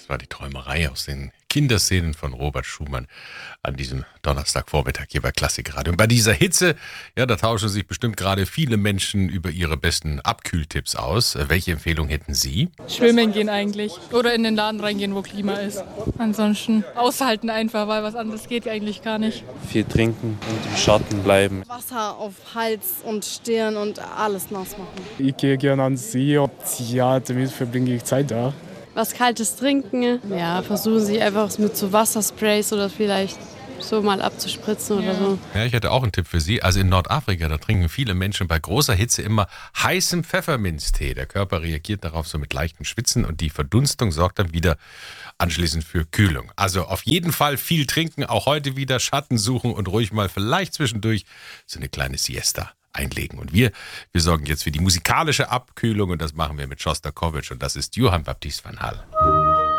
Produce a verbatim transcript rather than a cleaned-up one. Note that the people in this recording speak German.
Das war die Träumerei aus den Kinderszenen von Robert Schumann an diesem Donnerstagvormittag hier bei Klassikradio. Und bei dieser Hitze, ja, da tauschen sich bestimmt gerade viele Menschen über ihre besten Abkühltipps aus. Welche Empfehlung hätten Sie? Schwimmen gehen eigentlich. Oder in den Laden reingehen, wo Klima ist. Ansonsten aushalten einfach, weil was anderes geht eigentlich gar nicht. Viel trinken und im Schatten bleiben. Wasser auf Hals und Stirn und alles nass machen. Ich gehe gerne ans See. Ja, damit verbringe ich Zeit da. Was Kaltes trinken. Ja, versuchen Sie einfach mit so Wassersprays oder vielleicht so mal abzuspritzen oder so. Ja, ich hätte auch einen Tipp für Sie. Also in Nordafrika, da trinken viele Menschen bei großer Hitze immer heißen Pfefferminztee. Der Körper reagiert darauf so mit leichtem Schwitzen und die Verdunstung sorgt dann wieder anschließend für Kühlung. Also auf jeden Fall viel trinken, auch heute wieder Schatten suchen und ruhig mal vielleicht zwischendurch so eine kleine Siesta einlegen. Und wir, wir sorgen jetzt für die musikalische Abkühlung und das machen wir mit Schostakowitsch und das ist Johann Baptist van Hal.